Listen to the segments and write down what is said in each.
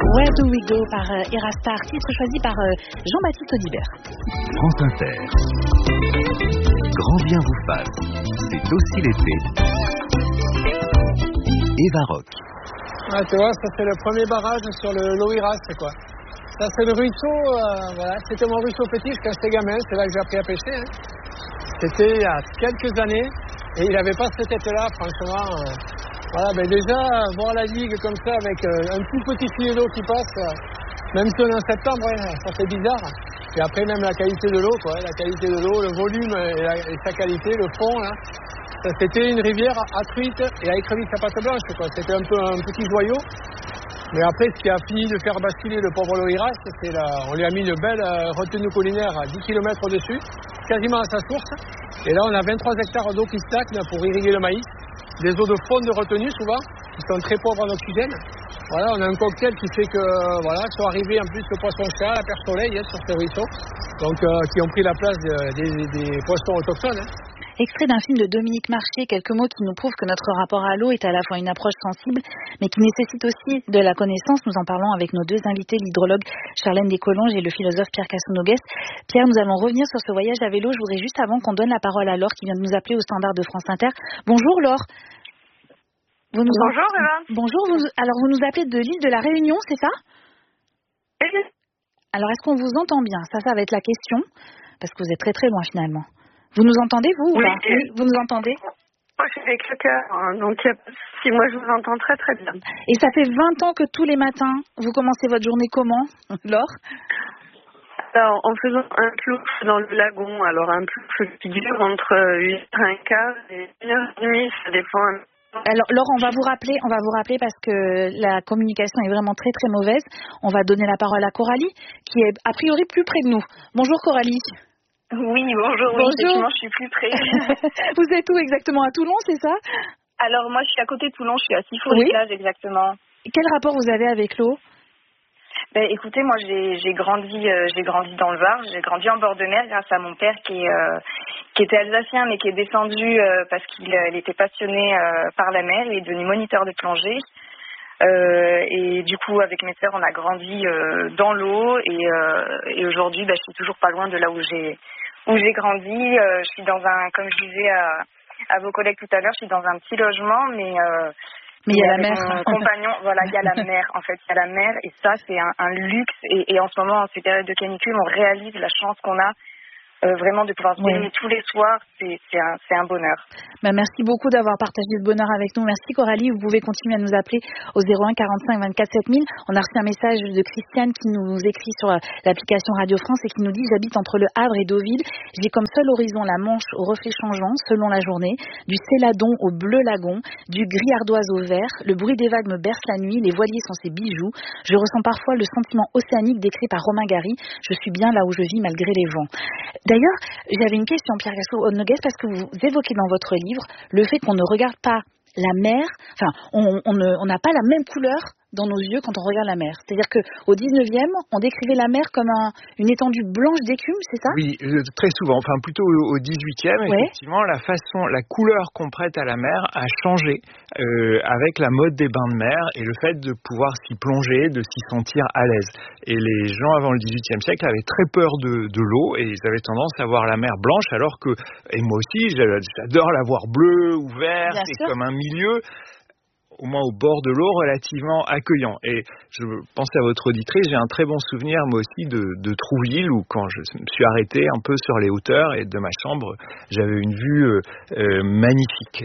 Where Do We Go par Erasta, titre choisi par Jean-Baptiste Audibert. France Inter. Grand bien vous fasse. C'est aussi l'été. Eva Rock. Ah, tu vois, ça c'est le premier barrage sur le Loiras, quoi. Ça c'est le ruisseau, voilà. C'était mon ruisseau petit quand j'étais gamin, c'est là que j'ai appris à pêcher. Hein. C'était il y a quelques années et il n'avait pas cette tête-là, franchement. Voilà, ben déjà, voir la digue comme ça avec un tout petit filet d'eau qui passe, même si on est en septembre, ouais, ça fait bizarre. Et après, même la qualité de l'eau, quoi, la qualité de l'eau, le volume et sa qualité, le fond, là. Ça, c'était une rivière à truite et à écrevisse à patte blanche, quoi. C'était un peu un petit joyau. Mais après, ce qui a fini de faire basculer le pauvre Loiras, c'est on lui a mis une belle retenue collinaire à 10 km au-dessus, quasiment à sa source. Et là, on a 23 hectares d'eau qui stagnent pour irriguer le maïs. Des eaux de fond de retenue, souvent, qui sont très pauvres en oxygène. Voilà, on a un cocktail qui fait que, voilà, sont arrivés en plus le poisson-chat, la perche soleil, sur ces ruisseaux, donc qui ont pris la place des poissons autochtones. Extrait d'un film de Dominique Marché, quelques mots qui nous prouvent que notre rapport à l'eau est à la fois une approche sensible, mais qui nécessite aussi de la connaissance. Nous en parlons avec nos deux invités, l'hydrologue Charlène Descolonges et le philosophe Pierre Cassonogues. Pierre, nous allons revenir sur ce voyage à vélo. Je voudrais juste avant qu'on donne la parole à Laure qui vient de nous appeler au standard de France Inter. Bonjour Laure. Bonjour Eva. Bonjour, alors vous nous appelez de l'île de la Réunion, c'est ça? Oui. Alors est-ce qu'on vous entend bien? Ça va être la question, parce que vous êtes très très loin finalement. Vous nous entendez, vous, ou pas? Oui, vous nous entendez? Moi, je suis avec le cœur, donc si moi, je vous entends très, très bien. Et ça fait 20 ans que tous les matins, vous commencez votre journée comment, Laure? Alors, en faisant un plouf dans le lagon, alors un plouf qui dure entre 1h15 et 1h30, ça dépend. Alors, Laure, on va vous rappeler parce que la communication est vraiment très, très mauvaise. On va donner la parole à Coralie, qui est a priori plus près de nous. Bonjour Coralie. Oui, bonjour. Oui, effectivement, je suis plus près. Vous êtes où exactement? À Toulon, c'est ça? Alors, moi, je suis à côté de Toulon, je suis à Sifour-les-Plages, exactement. Quel rapport vous avez avec l'eau? Ben, écoutez, moi, j'ai grandi dans le Var, j'ai grandi en bord de mer grâce à mon père qui était alsacien, mais qui est descendu parce qu'il était passionné par la mer, il est devenu moniteur de plongée. Et du coup, avec mes sœurs, on a grandi dans l'eau et aujourd'hui, je suis toujours pas loin de là où j'ai grandi. Je suis dans comme je disais à vos collègues tout à l'heure, je suis dans un petit logement, mais il y a la mer. Mon compagnon, voilà, il y a la mer. En fait, il y a la mer et ça, c'est un luxe. Et en ce moment, en ces périodes de canicule, on réalise la chance qu'on a. Vraiment de pouvoir se baigner tous les soirs, c'est un bonheur. Merci beaucoup d'avoir partagé ce bonheur avec nous. Merci Coralie, vous pouvez continuer à nous appeler au 01 45 24 7000. On a reçu un message de Christiane qui nous écrit sur l'application Radio France et qui nous dit: j'habite entre le Havre et Deauville. J'ai comme seul horizon la Manche aux reflets changeants selon la journée, du Céladon au bleu lagon, du gris ardoise au vert. Le bruit des vagues me berce la nuit, les voiliers sont ses bijoux. Je ressens parfois le sentiment océanique décrit par Romain Gary. Je suis bien là où je vis malgré les vents. D'ailleurs, j'avais une question, Pierre Cassonogues, parce que vous évoquez dans votre livre le fait qu'on ne regarde pas la mer, enfin, on n'a pas la même couleur dans nos yeux quand on regarde la mer. C'est-à-dire qu'au 19e, on décrivait la mer comme une étendue blanche d'écume, c'est ça? Oui, très souvent. Enfin, plutôt au 18e, effectivement, la couleur qu'on prête à la mer a changé avec la mode des bains de mer et le fait de pouvoir s'y plonger, de s'y sentir à l'aise. Et les gens avant le 18e siècle avaient très peur de l'eau et ils avaient tendance à voir la mer blanche, alors que, et moi aussi, j'adore la voir bleue ou verte, c'est comme un milieu, au moins au bord de l'eau, relativement accueillant. Et je pense à votre auditrice, j'ai un très bon souvenir, moi aussi, de Trouville, où quand je me suis arrêté un peu sur les hauteurs et de ma chambre, j'avais une vue magnifique.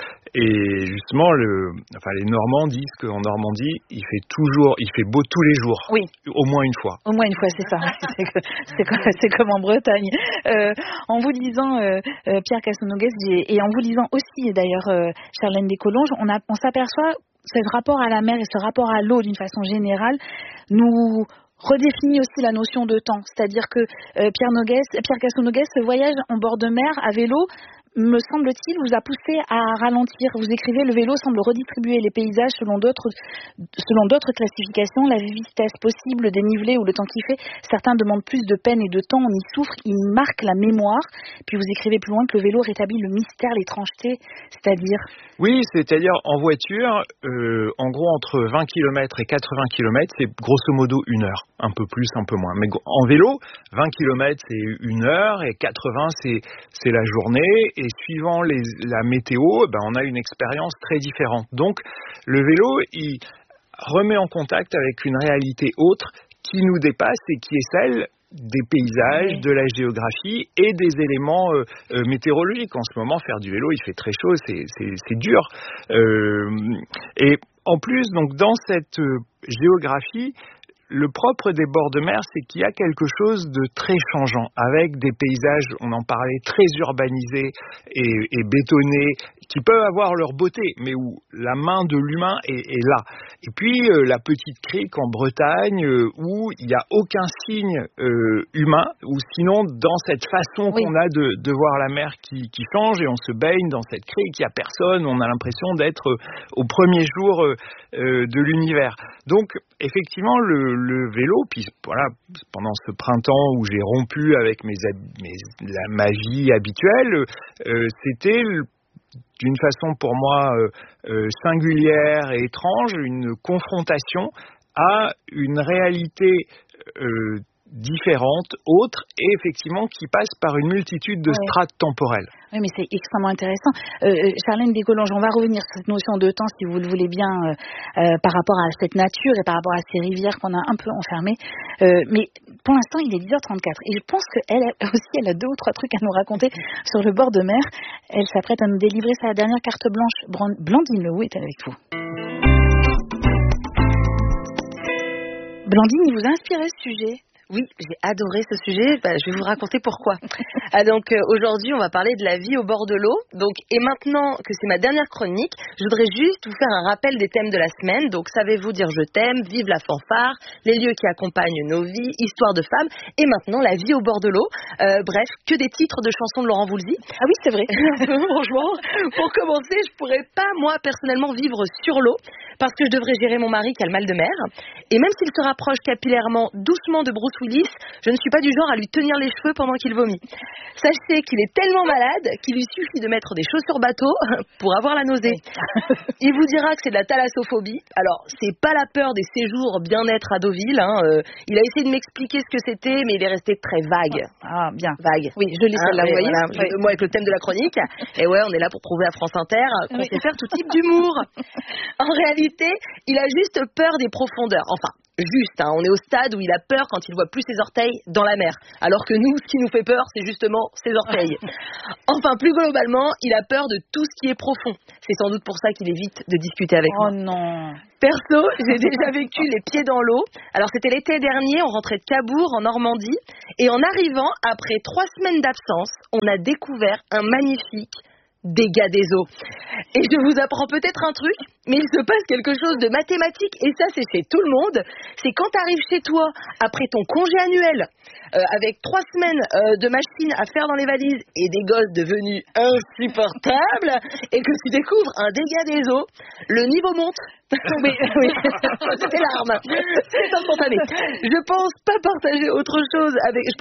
Et justement, les Normands disent qu'en Normandie, il fait beau tous les jours. Oui. Au moins une fois. Au moins une fois, c'est ça. c'est comme en Bretagne. En vous lisant, Pierre Cassonogues, et en vous lisant aussi, d'ailleurs, Charlène Descolonges, on s'aperçoit ce rapport à la mer et ce rapport à l'eau d'une façon générale nous redéfinit aussi la notion de temps. C'est-à-dire que Pierre Cassonogues, ce voyage en bord de mer à vélo, me semble-t-il, vous a poussé à ralentir. Vous écrivez, le vélo semble redistribuer les paysages selon d'autres classifications, la vitesse possible, le dénivelé ou le temps qu'il fait. Certains demandent plus de peine et de temps, on y souffre, il marque la mémoire. Puis vous écrivez plus loin que le vélo rétablit le mystère, l'étrangeté, c'est-à-dire... Oui, c'est-à-dire en voiture, en gros entre 20 km et 80 km, c'est grosso modo 1 heure, un peu plus, un peu moins. Mais en vélo, 20 km c'est 1 heure et 80 c'est la journée. Et suivant la météo, on a une expérience très différente. Donc le vélo, il remet en contact avec une réalité autre qui nous dépasse et qui est celle des paysages, de la géographie et des éléments météorologiques. En ce moment, faire du vélo, il fait très chaud, c'est dur. Et en plus, donc dans cette géographie, le propre des bords de mer, c'est qu'il y a quelque chose de très changeant, avec des paysages, on en parlait, très urbanisés et bétonnés, qui peuvent avoir leur beauté, mais où la main de l'humain est là. Et puis, la petite crique en Bretagne, où il n'y a aucun signe humain, ou sinon, dans cette façon qu'on a de voir la mer qui change, et on se baigne dans cette crique, il n'y a personne, on a l'impression d'être au premier jour de l'univers. Donc, effectivement, le vélo, puis voilà, pendant ce printemps où j'ai rompu avec ma vie habituelle, c'était d'une façon pour moi singulière et étrange, une confrontation à une réalité différente, autre, et effectivement qui passe par une multitude de strates temporelles. Oui, mais c'est extrêmement intéressant. Charlène Descolonges, on va revenir sur cette notion de temps, si vous le voulez bien, par rapport à cette nature et par rapport à ces rivières qu'on a un peu enfermées. Mais pour l'instant, il est 10h34. Et je pense qu'elle aussi, elle a 2 ou 3 trucs à nous raconter sur le bord de mer. Elle s'apprête à nous délivrer sa dernière carte blanche. Blandine Lehoux est avec vous. Blandine, il vous a inspiré ce sujet? Oui, j'ai adoré ce sujet. Je vais vous raconter pourquoi. Donc aujourd'hui, on va parler de la vie au bord de l'eau. Et maintenant que c'est ma dernière chronique, je voudrais juste vous faire un rappel des thèmes de la semaine. Donc, savez-vous dire je t'aime, vive la fanfare, les lieux qui accompagnent nos vies, histoire de femmes, et maintenant la vie au bord de l'eau. Bref, que des titres de chansons de Laurent Voulzy. Ah oui, c'est vrai. Franchement, pour commencer, je pourrais pas moi personnellement vivre sur l'eau parce que je devrais gérer mon mari qui a le mal de mer. Et même s'il se rapproche capillairement, doucement de Bruce Willis, je ne suis pas du genre à lui tenir les cheveux pendant qu'il vomit. Sachez qu'il est tellement malade qu'il lui suffit de mettre des chaussures bateau pour avoir la nausée. Il vous dira que c'est de la thalassophobie. Alors, c'est pas la peur des séjours bien-être à Deauville. Il a essayé de m'expliquer ce que c'était, mais il est resté très vague. Ah, bien. Vague. Oui, je lis celle-là, vous voyez. Voilà, moi, avec le thème de la chronique. Et ouais, on est là pour prouver à France Inter qu'on sait faire tout type d'humour. En réalité, il a juste peur des profondeurs. Enfin, on est au stade où il a peur quand il voit plus ses orteils dans la mer. Alors que nous, ce qui nous fait peur, c'est justement ses orteils. Enfin, plus globalement, il a peur de tout ce qui est profond. C'est sans doute pour ça qu'il évite de discuter avec moi. Oh non. Perso, j'ai déjà vécu les pieds dans l'eau. Alors, c'était l'été dernier, on rentrait de Cabourg, en Normandie. Et en arrivant, après 3 semaines d'absence, on a découvert un magnifique dégâts des eaux. Et je vous apprends peut-être un truc, mais il se passe quelque chose de mathématique, et ça c'est chez tout le monde. C'est quand tu arrives chez toi, après ton congé annuel, avec 3 semaines de machines à faire dans les valises, et des gosses devenus insupportables, et que tu découvres un dégât des eaux, le niveau monte. Oui, c'était l'arme. C'est instantané. Je pensais pas partager autre chose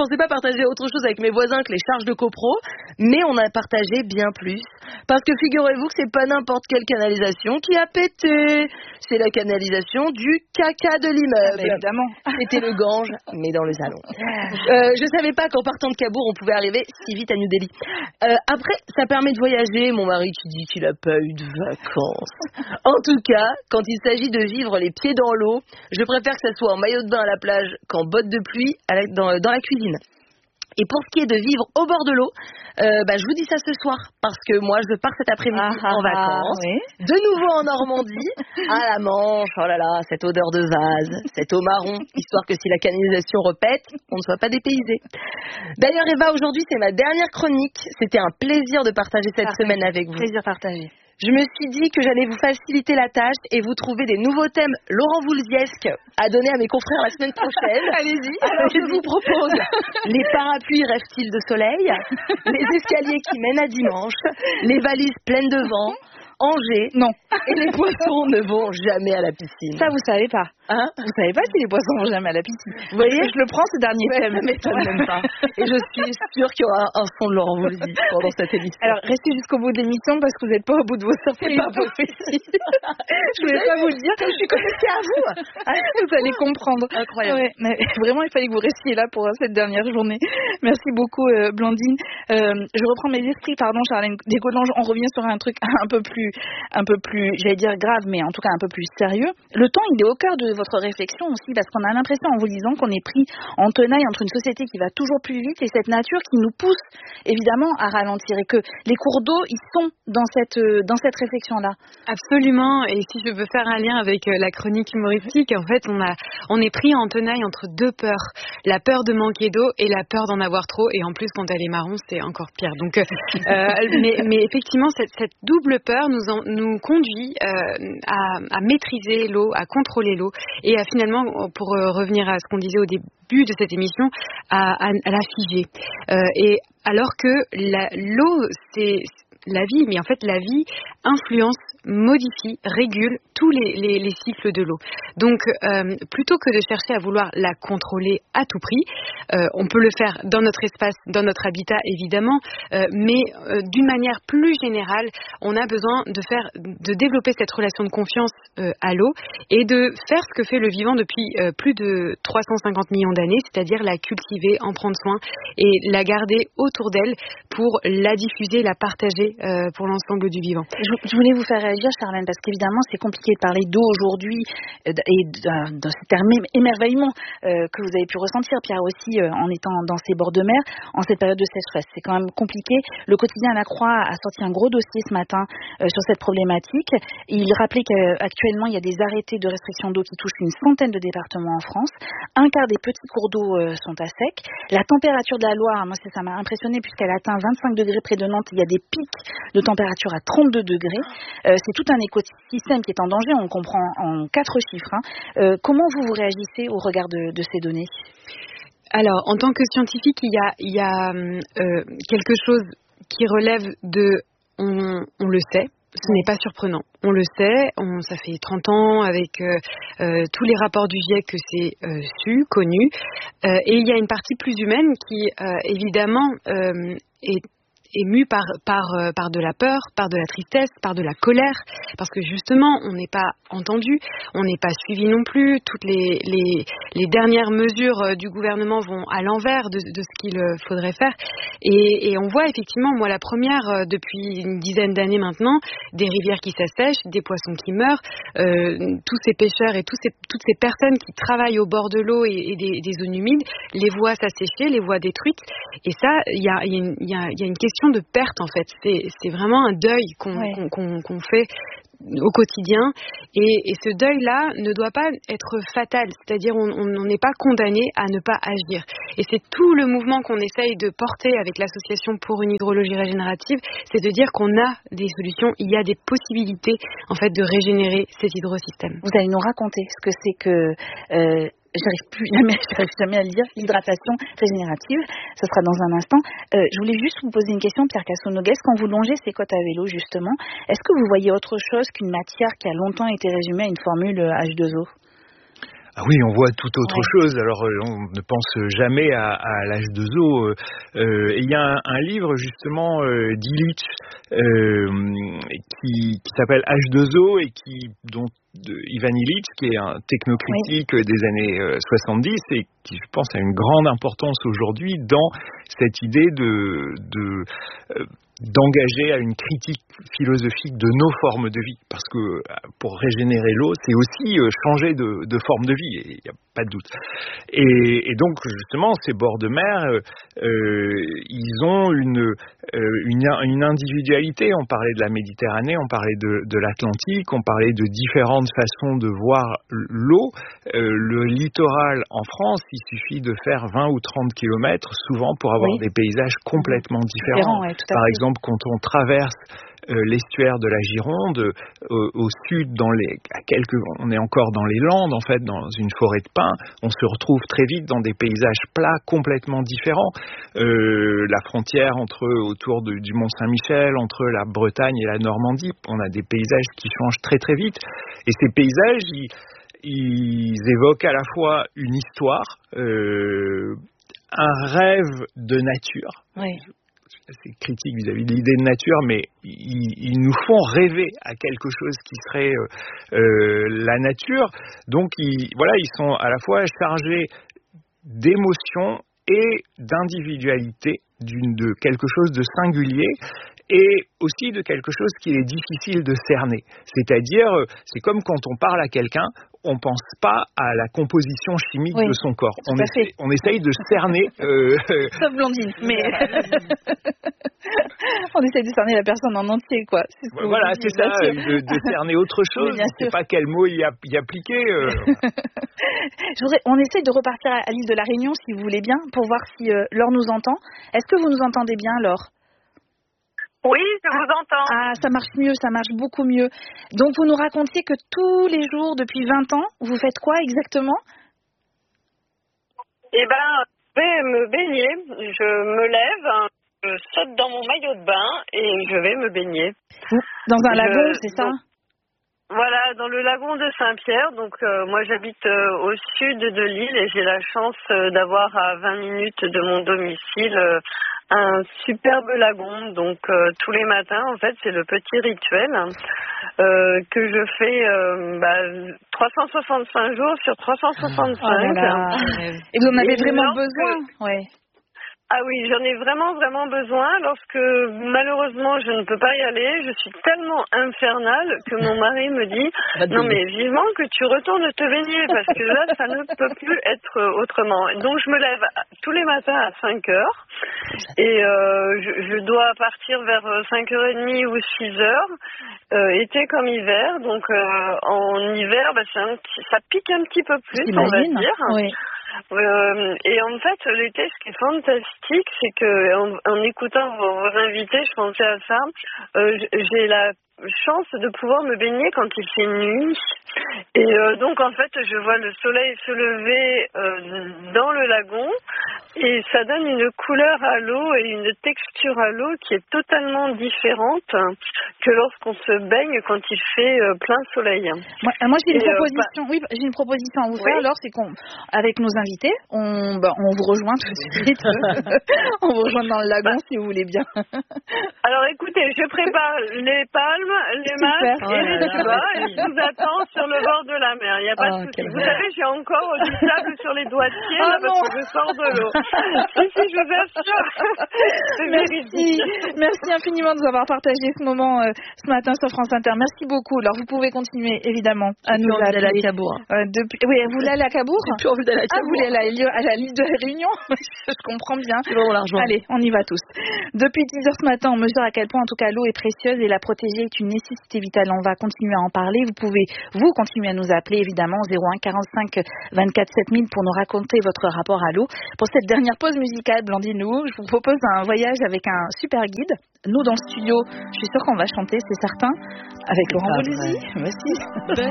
avec mes voisins que les charges de copro, mais on a partagé bien plus. Parce que figurez-vous que c'est pas n'importe quelle canalisation qui a pété. C'est la canalisation du caca de l'immeuble. Évidemment. C'était le Gange, mais dans le salon. Je savais pas qu'en partant de Cabourg, on pouvait arriver si vite à New Delhi. Après, ça permet de voyager. Mon mari qui dit qu'il a pas eu de vacances. En tout cas, quand il s'agit de vivre les pieds dans l'eau, je préfère que ça soit en maillot de bain à la plage qu'en bottes de pluie dans la cuisine. Et pour ce qui est de vivre au bord de l'eau, je vous dis ça ce soir, parce que moi je pars cet après-midi en vacances, de nouveau en Normandie, à la Manche, oh là là, cette odeur de vase, cette eau marron, histoire que si la canalisation repète, on ne soit pas dépaysé. D'ailleurs Eva, aujourd'hui c'est ma dernière chronique, c'était un plaisir de partager cette semaine avec vous. Plaisir partagé. Je me suis dit que j'allais vous faciliter la tâche et vous trouver des nouveaux thèmes Laurent Voulziesque à donner à mes confrères la semaine prochaine. Allez-y. Alors je vous propose les parapluies rêvent-ils de soleil, les escaliers qui mènent à dimanche, les valises pleines de vent, Angers, non. Et les poissons ne vont jamais à la piscine. Ça, vous savez pas. Hein? Vous savez pas si les poissons vont jamais à la piscine. Vous voyez, je le prends ce dernier thème. Ça m'étonne même pas. Et je suis sûre qu'il y aura un son de Laurent Voulzy pendant cette émission. Alors, restez jusqu'au bout de l'émission parce que vous n'êtes pas au bout de vos surprises. C'est pas possible. Je voulais pas vous le dire. Je suis connectée à vous. Vous allez comprendre. Incroyable. Ouais, mais vraiment, il fallait que vous restiez là pour cette dernière journée. Merci beaucoup, Blandine. Je reprends mes esprits, pardon, Charlène Descolanges. On revient sur un truc un peu plus, j'allais dire grave, mais en tout cas un peu plus sérieux. Le temps, il est au cœur de votre réflexion aussi, parce qu'on a l'impression en vous lisant qu'on est pris en tenaille entre une société qui va toujours plus vite et cette nature qui nous pousse évidemment à ralentir, et que les cours d'eau, ils sont dans cette réflexion-là. Absolument. Et si je veux faire un lien avec la chronique humoristique, en fait, on est pris en tenaille entre deux peurs. La peur de manquer d'eau et la peur d'en avoir trop. Et en plus, quand elle est marron, c'est encore pire. Donc, mais effectivement, cette double peur nous conduit à maîtriser l'eau, à contrôler l'eau et à finalement, pour revenir à ce qu'on disait au début de cette émission, à la figer. Et alors que l'eau, c'est la vie, mais en fait la vie influence, modifie, régule tous les cycles de l'eau. Donc plutôt que de chercher à vouloir la contrôler à tout prix, on peut le faire dans notre espace, dans notre habitat évidemment, mais d'une manière plus générale, on a besoin de développer cette relation de confiance à l'eau et de faire ce que fait le vivant depuis plus de 350 millions d'années, c'est-à-dire la cultiver, en prendre soin et la garder autour d'elle pour la diffuser, la partager pour l'ensemble du vivant. Je voulais vous faire réagir, Charlène, parce qu'évidemment c'est compliqué de parler d'eau aujourd'hui et de ce terme émerveillement que vous avez pu ressentir, Pierre, aussi en étant dans ces bords de mer en cette période de sécheresse. C'est quand même compliqué. Le quotidien La Croix a sorti un gros dossier ce matin sur cette problématique. Il rappelait qu'actuellement il y a des arrêtés de restriction d'eau qui touchent une centaine de départements en France. Un quart des petits cours d'eau sont à sec. La température de la Loire, moi ça m'a impressionné puisqu'elle atteint 25 degrés près de Nantes. Il y a des pics de température à 32 degrés. C'est tout un écosystème qui est en danger, on le comprend en 4 chiffres. Comment vous réagissez au regard de ces données ? Alors, en tant que scientifique, il y a quelque chose qui relève de on le sait. Ce n'est pas surprenant. On le sait, ça fait 30 ans avec tous les rapports du GIEC que c'est connu. Et il y a une partie plus humaine qui, évidemment, est ému par de la peur, par de la tristesse, par de la colère, parce que justement on n'est pas entendu, on n'est pas suivi non plus. Toutes les dernières mesures du gouvernement vont à l'envers de ce qu'il faudrait faire, et on voit effectivement, moi la première, depuis une dizaine d'années maintenant, des rivières qui s'assèchent, des poissons qui meurent, tous ces pêcheurs et toutes ces personnes qui travaillent au bord de l'eau et des zones humides, les voient s'assécher, les voient détruites, et ça, il y a une question de perte en fait. C'est vraiment un deuil qu'on fait au quotidien, et ce deuil-là ne doit pas être fatal, c'est-à-dire on n'est pas condamné à ne pas agir, et c'est tout le mouvement qu'on essaye de porter avec l'association pour une hydrologie régénérative, c'est de dire qu'on a des solutions, il y a des possibilités en fait de régénérer ces hydrosystèmes. Vous allez nous raconter ce que c'est que j'arrive jamais à le dire, l'hydratation régénérative. Ce sera dans un instant. Je voulais juste vous poser une question, Pierre Cassonogues. Quand vous longez ces côtes à vélo, justement, est-ce que vous voyez autre chose qu'une matière qui a longtemps été résumée à une formule H2O ? Ah oui, on voit tout autre chose. Alors, on ne pense jamais à l'H2O. Il y a un livre, justement, d'Illich, qui s'appelle H2O et dont Ivan Illich, qui est un technocritique des années 70 et qui, je pense, a une grande importance aujourd'hui dans cette idée d'engager à une critique philosophique de nos formes de vie, parce que pour régénérer l'eau, c'est aussi changer de forme de vie, et il n'y a pas de doute. Et donc justement, ces bords de mer, ils ont une individualité. On parlait de la Méditerranée, on parlait de l'Atlantique, on parlait de différentes façons de voir l'eau. Le littoral en France, il suffit de faire 20 ou 30 kilomètres, souvent pour avoir des paysages complètement différents. Par exemple, quand on traverse l'estuaire de la Gironde, au sud, on est encore dans les Landes, en fait, dans une forêt de pins. On se retrouve très vite dans des paysages plats complètement différents. La frontière autour du Mont Saint-Michel, entre la Bretagne et la Normandie, on a des paysages qui changent très très vite. Et ces paysages, ils évoquent à la fois une histoire, un rêve de nature. Oui. C'est critique vis-à-vis de l'idée de nature, mais ils nous font rêver à quelque chose qui serait la nature. Donc, ils sont à la fois chargés d'émotions et d'individualité, de quelque chose de singulier, et aussi de quelque chose qu'il est difficile de cerner. C'est-à-dire, c'est comme quand on parle à quelqu'un, on pense pas à la composition chimique de son corps. On essaye de cerner. Sauf Blandine, mais on essaye de cerner la personne en entier, quoi. Voilà, c'est ça, de cerner autre chose. On ne sait pas quel mot y appliquer. On essaye de repartir à l'île de la Réunion, si vous voulez bien, pour voir si Laure nous entend. Est-ce que vous nous entendez bien, Laure ? Oui, je vous entends. Ah, ça marche mieux, ça marche beaucoup mieux. Donc, vous nous racontiez que tous les jours, depuis 20 ans, vous faites quoi exactement ? Eh ben, je vais me baigner. Je me lève, je saute dans mon maillot de bain et je vais me baigner. Dans un lagon, c'est ça ? Voilà, dans le lagon de Saint-Pierre. Donc, moi, j'habite au sud de l'île et j'ai la chance d'avoir à 20 minutes de mon domicile un superbe lagon. Donc, tous les matins, en fait, c'est le petit rituel que je fais 365 jours sur 365. Oh là là. Et vous en avez vraiment besoin ? Ouais. Ah oui, j'en ai vraiment, vraiment besoin. Lorsque, malheureusement, je ne peux pas y aller, je suis tellement infernale que mon mari me dit « Non, mais vivement que tu retournes te baigner, parce que là, ça ne peut plus être autrement. » Donc, je me lève tous les matins à 5 heures et je dois partir vers 5h30 ou 6h, été comme hiver. Donc, en hiver, ça pique un petit peu plus, on va dire. Oui. Et en fait, l'été, ce qui est fantastique, c'est que en écoutant vos invités, je pensais à ça. J'ai la chance de pouvoir me baigner quand il fait nuit. Et donc, en fait, je vois le soleil se lever dans le lagon et ça donne une couleur à l'eau et une texture à l'eau qui est totalement différente que lorsqu'on se baigne quand il fait plein soleil. Moi j'ai une proposition. Oui, j'ai une proposition à vous faire. Alors, c'est qu'avec nos invités, on vous rejoint tout de suite. On vous rejoint dans le lagon si vous voulez bien. Alors, écoutez, je prépare les palmes, les masques et les tubas et je vous attends sur le bord de la mer. Il n'y a pas de souci. Vous savez, j'ai encore du sable sur les doigts de pied parce que je sors de l'eau. Si, je vous assure. Merci infiniment de nous avoir partagé ce moment ce matin sur France Inter. Merci beaucoup. Alors, vous pouvez continuer, évidemment, à nous appeler. Vous allez à Cabourg. Oui, vous voulez aller à Cabourg ? J'ai plus envie d'aller à Cabourg. Vous voulez aller à la l'île de la Réunion ? Je comprends bien. C'est bon, l'argent. Allez, on y va tous. Depuis 10h ce matin, on mesure à quel point, en tout cas, l'eau est précieuse et la protéger est une nécessité vitale. On va continuer à en parler. Vous pouvez, continuer à nous appeler, évidemment, 01 45 24 7000 pour nous raconter votre rapport à l'eau. Pour cette dernière pause musicale, Blandine Lou, je vous propose un voyage avec un super guide. Nous, dans le studio, je suis sûre qu'on va chanter, c'est certain, avec Laurent Voulzy. Merci.